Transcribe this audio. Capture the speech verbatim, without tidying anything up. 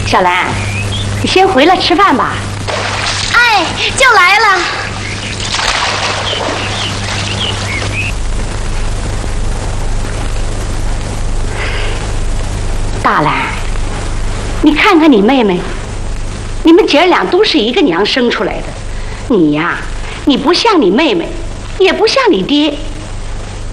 小兰，你先回来吃饭吧。 哎，就来了。 大兰，你看看你妹妹，你们姐俩都是一个娘生出来的，你呀，你不像你妹妹，也不像你爹。